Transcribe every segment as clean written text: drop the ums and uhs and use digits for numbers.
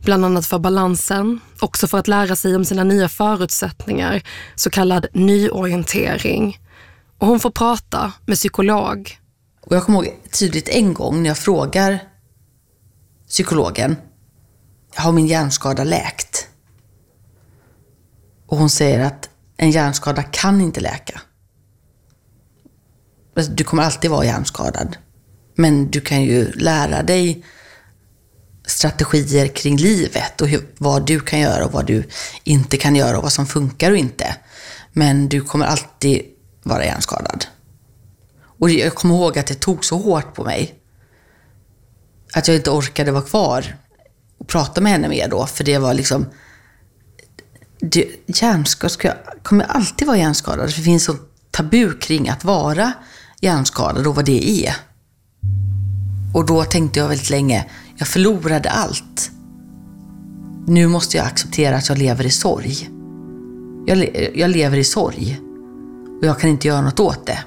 Bland annat för balansen, också för att lära sig om sina nya förutsättningar, så kallad nyorientering. Och hon får prata med psykolog. Och jag kommer ihåg tydligt en gång när jag frågar psykologen, har min hjärnskada läkt? Och hon säger att en hjärnskada kan inte läka. Du kommer alltid vara hjärnskadad. Men du kan ju lära dig strategier kring livet och vad du kan göra och vad du inte kan göra och vad som funkar och inte. Men du kommer alltid vara hjärnskadad. Och jag kommer ihåg att det tog så hårt på mig att jag inte orkade vara kvar och prata med henne mer då. För det var liksom, hjärnskadad kommer alltid vara hjärnskadad. För det finns så tabu kring att vara hjärnskadad och vad det är. Och då tänkte jag väldigt länge, jag förlorade allt. Nu måste jag acceptera att jag lever i sorg. Jag lever i sorg. Och jag kan inte göra något åt det.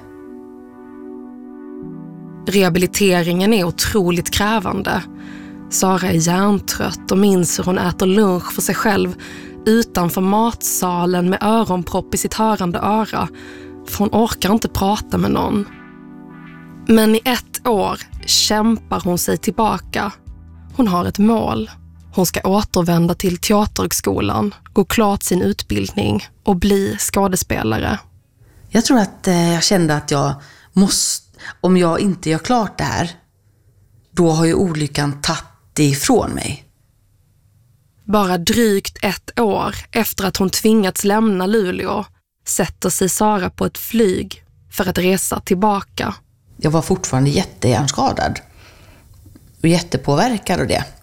Rehabiliteringen är otroligt krävande. Sara är hjärntrött och minns hur hon äter lunch för sig själv utanför matsalen med öronpropp i sitt hörande öra. För hon orkar inte prata med någon. Men i 1 år kämpar hon sig tillbaka. Hon har ett mål. Hon ska återvända till teaterhögskolan, gå klart sin utbildning och bli skådespelare. Jag tror att jag kände att jag måste, om jag inte gör klart det här, då har ju olyckan tagit det ifrån mig. Bara drygt 1 år efter att hon tvingats lämna Luleå sätter sig Sara på ett flyg för att resa tillbaka. Jag var fortfarande jättehjärnskadad och jättepåverkad av det.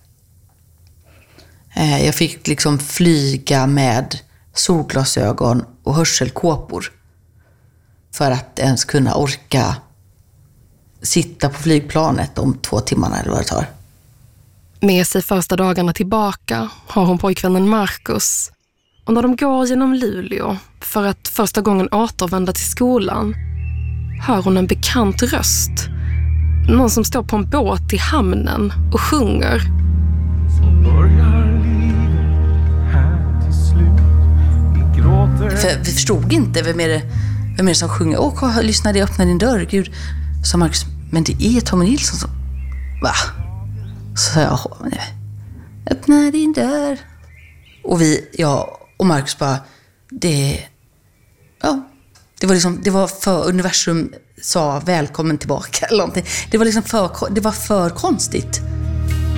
Jag fick liksom flyga med solglasögon och hörselkåpor för att ens kunna orka sitta på flygplanet om 2 timmar eller vad det tar. Med sig första dagarna tillbaka har hon pojkvännen Marcus. Och när de går genom Luleå för att första gången återvända till skolan hör hon en bekant röst. Någon som står på en båt i hamnen och sjunger. Så börjar livet här till slut. Vi gråter. För vi förstod inte vem är det som sjunger. Lyssna, det öppnar din dörr. Gud, sa Marcus, men det är Tommy Nilsson som... Va? Så sa jag, öppna din dörr. Och jag och Marcus bara, det var för universum sa välkommen tillbaka eller någonting. Det var liksom det var för konstigt.